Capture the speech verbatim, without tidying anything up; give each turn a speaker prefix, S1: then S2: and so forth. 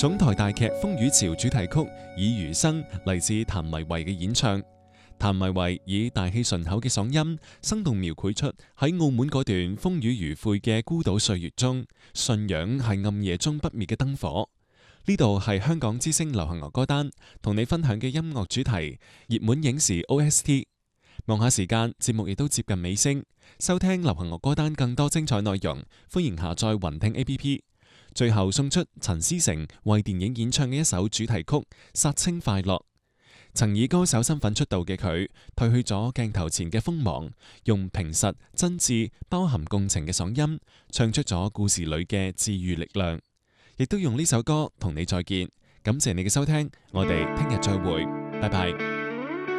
S1: 總台大劇《風雨潮》主題曲《以餘生》嚟自譚維維嘅演唱。譚維維以大氣順口嘅嗓音，生動描繪出喺澳門嗰段風雨餘洧嘅孤島歲月中，信仰係暗夜中不滅嘅燈火。呢度係香港之聲流行樂歌單，同你分享嘅音樂主題熱門影視 O S T。望下時間，節目亦都接近尾聲。收聽流行樂歌單更多精彩內容，歡迎下載雲聽 A P P。最後送出陳思誠為電影演唱嘅一首主題曲《殺青快樂》。曾以歌手身份出道嘅佢，褪去咗鏡頭前嘅鋒芒，用平實、真摯、包含共情嘅嗓音，唱出咗故事裏嘅治癒力量。亦都用呢首歌同你再見。感謝你嘅收聽，我哋聽日再會，拜拜。